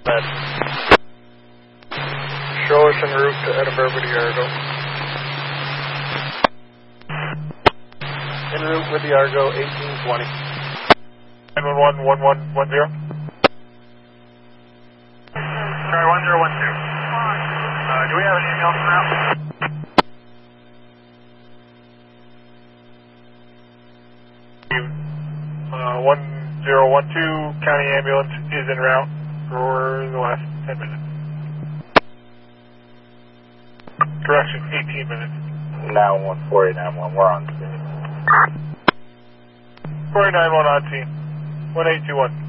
Show us en route to Edinburgh with the Argo. En route with the Argo, 1820. 911-1110. Sorry, 1012. Do we have anything else around? Uh, 1012 county ambulance is en route for the last 10 minutes. Correction, 18 minutes. 914-911, we're on scene. 491 on scene. 1821.